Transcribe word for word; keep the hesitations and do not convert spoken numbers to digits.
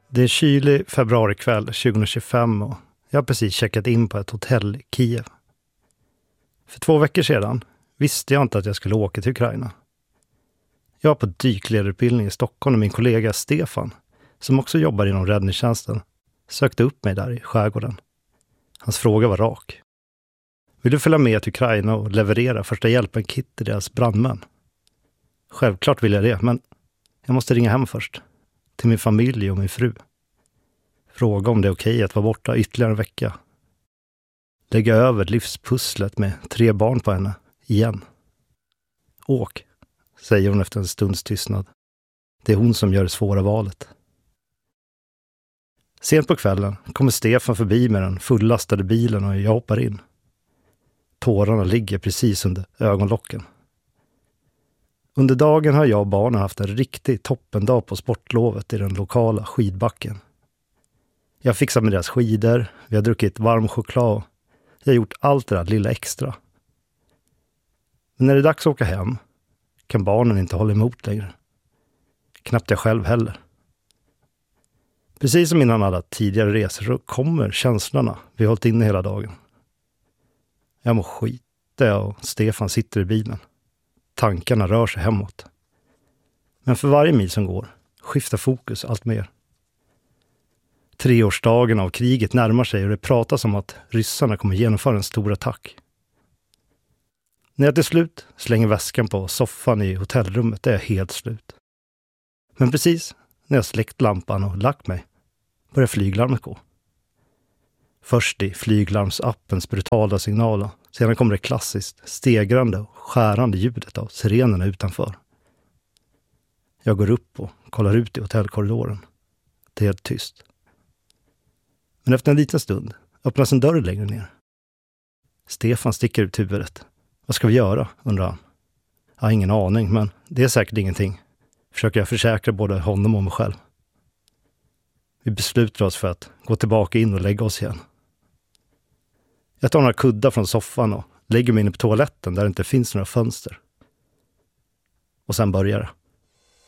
Det är kylig februarikväll tjugohundratjugofem och jag har precis checkat in på ett hotell i Kiev. För två veckor sedan visste jag inte att jag skulle åka till Ukraina. Jag var på dykledarutbildning i Stockholm och min kollega Stefan, som också jobbar inom räddningstjänsten, sökte upp mig där i skärgården. Hans fråga var rak. Vill du följa med till Ukraina och leverera första hjälpen-kit till deras brandmän? Självklart vill jag det, men jag måste ringa hem först. Till min familj och min fru. Fråga om det är okej att vara borta ytterligare en vecka. Lägga över livspusslet med tre barn på henne. Igen. Åk, säger hon efter en stunds tystnad. Det är hon som gör det svåra valet. Sent på kvällen kommer Stefan förbi med den fullastade bilen och jag hoppar in. Tårarna ligger precis under ögonlocken. Under dagen har jag och barnen haft en riktig toppendag på sportlovet i den lokala skidbacken. Jag fixar med deras skidor, vi har druckit varm choklad och jag har gjort allt det där lilla extra. Men när det är dags att åka hem kan barnen inte hålla emot längre. Knappt jag själv heller. Precis som innan alla tidigare resor så kommer känslorna vi har hållit inne hela dagen. Jag mår skit där jag och Stefan sitter i bilen. Tankarna rör sig hemåt. Men för varje mil som går skiftar fokus allt mer. Treårsdagen av kriget närmar sig och det pratas om att ryssarna kommer genomföra en stor attack. När jag till slut slänger väskan på soffan i hotellrummet är jag helt slut. Men precis när jag släckt lampan och lagt mig börjar flyglarmet gå. Först i flyglarmsappens brutala signaler, sedan kommer det klassiskt stegrande och skärande ljudet av sirenerna utanför. Jag går upp och kollar ut i hotellkorridoren. Det är helt tyst. Men efter en liten stund öppnas en dörr längre ner. Stefan sticker ut huvudet. Vad ska vi göra, undrar han. Jag har ingen aning, men det är säkert ingenting. Försöker jag försäkra både honom och mig själv. Vi beslutar oss för att gå tillbaka in och lägga oss igen. Jag tar några kuddar från soffan och lägger mig inne på toaletten där det inte finns några fönster. Och sen börjar det.